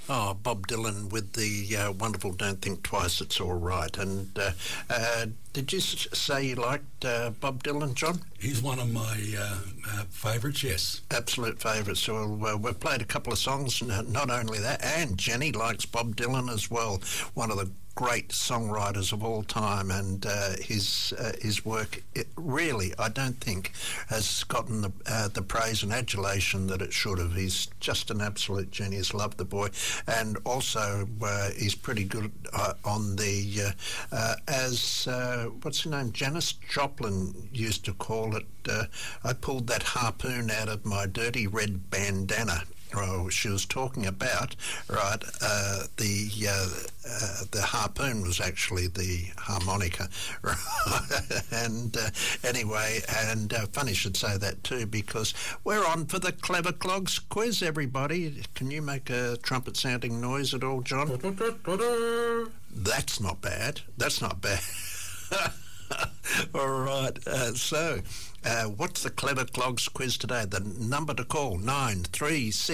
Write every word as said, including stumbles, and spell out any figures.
Oh, Bob Dylan with the uh, wonderful Don't Think Twice, It's All Right. And uh, uh, did you s- say you liked uh, Bob Dylan, John? He's one of my uh, uh, favourites, yes. Absolute favourites. So uh, we've played a couple of songs, and not only that, and Jenny likes Bob Dylan as well, one of the great songwriters of all time, and uh, his uh, his work it really, I don't think, has gotten the uh, the praise and adulation that it should have. He's just an absolute genius. Love the boy, and also uh, he's pretty good uh, on the uh, uh, as uh, what's her name, Janis Joplin used to call it. Uh, I pulled that harpoon out of my dirty red bandana. Oh, she was talking about, right, uh, the uh, uh, the harpoon was actually the harmonica, right? and uh, anyway, and uh, funny should say that too, because we're on for the Clever Clogs quiz, everybody. Can you make a trumpet sounding noise at all, John? That's not bad. That's not bad. All right, uh, so uh, what's the Clever Clogs quiz today? The number to call, nine three six